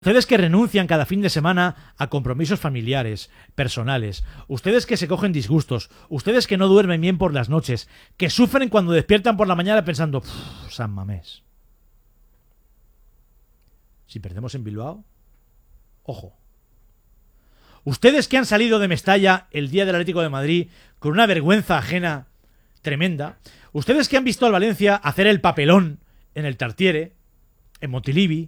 Ustedes que renuncian cada fin de semana a compromisos familiares, personales, ustedes que se cogen disgustos, ustedes que no duermen bien por las noches, que sufren cuando despiertan por la mañana pensando, San Mamés. Si perdemos en Bilbao, ojo. Ustedes que han salido de Mestalla el día del Atlético de Madrid con una vergüenza ajena tremenda, ustedes que han visto al Valencia hacer el papelón en el Tartiere, en Montilivi,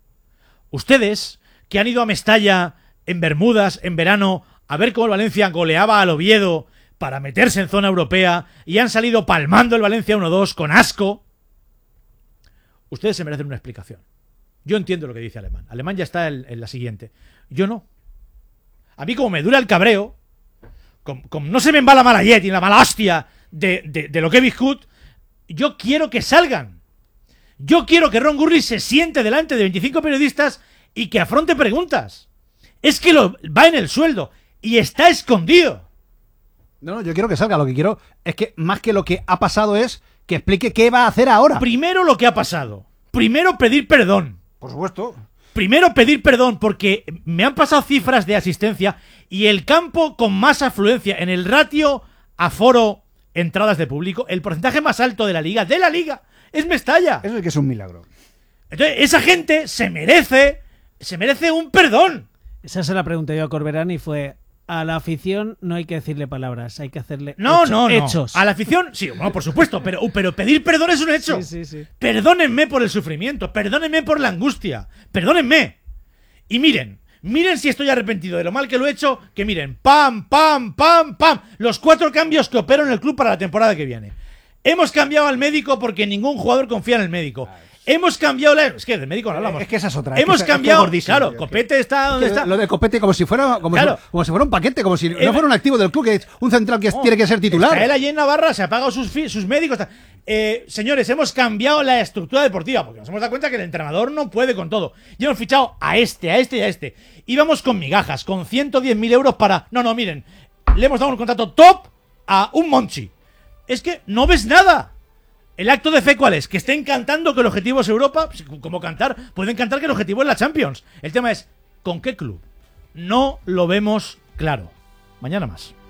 ustedes que han ido a Mestalla en Bermudas en verano a ver cómo el Valencia goleaba al Oviedo para meterse en zona europea y han salido palmando el Valencia 1-2 con asco, ustedes se merecen una explicación. Yo entiendo lo que dice Alemán. Alemán ya está en la siguiente. Yo no. A mí como me dura el cabreo, como no se me va la mala jet y la mala hostia de lo que Biscut, yo quiero que salgan. Yo quiero que Ron Gurley se siente delante de 25 periodistas y que afronte preguntas. Es que va en el sueldo y está escondido. No, yo quiero que salga. Lo que quiero es que, más que lo que ha pasado, es que explique qué va a hacer ahora. Primero lo que ha pasado. Primero pedir perdón. Por supuesto. Primero pedir perdón porque me han pasado cifras de asistencia y el campo con más afluencia en el ratio aforo entradas de público, el porcentaje más alto de la liga, es Mestalla. Eso es que es un milagro. Entonces, esa gente se merece un perdón. Esa se la pregunté yo a Corberán y fue: a la afición no hay que decirle palabras, hay que hacerle hechos. A la afición, sí, bueno, por supuesto, pero pedir perdón es un hecho. Sí. Perdónenme por el sufrimiento, perdónenme por la angustia, perdónenme. Y miren si estoy arrepentido de lo mal que lo he hecho, que miren, pam, los 4 cambios que opero en el club para la temporada que viene. Hemos cambiado al médico porque ningún jugador confía en el médico. Hemos cambiado es que del médico no hablamos. Es que esa es otra. Hemos cambiado. Claro, Copete está donde está. Lo de Copete como si fuera un paquete, como si no fuera un activo del club, que es un central que tiene que ser titular. Él allí en Navarra se ha pagado sus médicos. Señores, hemos cambiado la estructura deportiva porque nos hemos dado cuenta que el entrenador no puede con todo. Y hemos fichado a este y a este. Íbamos con migajas, con 110.000 euros para. No, miren. Le hemos dado un contrato top a un Monchi. Es que no ves nada. ¿El acto de fe cuál es? Que estén cantando que el objetivo es Europa. ¿Cómo cantar? Pueden cantar que el objetivo es la Champions. El tema es, ¿con qué club? No lo vemos claro. Mañana más.